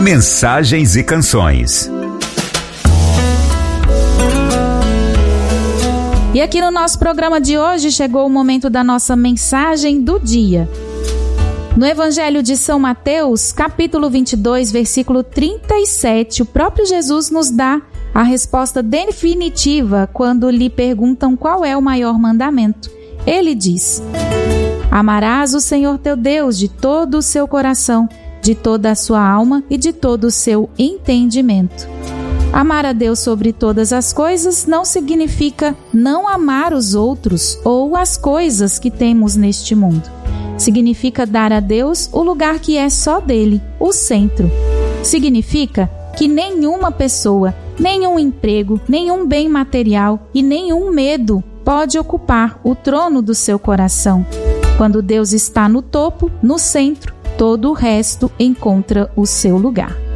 Mensagens e canções. E aqui no nosso programa de hoje chegou o momento da nossa mensagem do dia. No Evangelho de São Mateus, capítulo 22, versículo 37, o próprio Jesus nos dá a resposta definitiva quando lhe perguntam qual é o maior mandamento. Ele diz: amarás o Senhor teu Deus de todo o seu coração, de toda a sua alma e de todo o seu entendimento. Amar a Deus sobre todas as coisas não significa não amar os outros ou as coisas que temos neste mundo. Significa dar a Deus o lugar que é só dele, o centro. Significa que nenhuma pessoa, nenhum emprego, nenhum bem material e nenhum medo pode ocupar o trono do seu coração. Quando Deus está no topo, no centro, todo o resto encontra o seu lugar.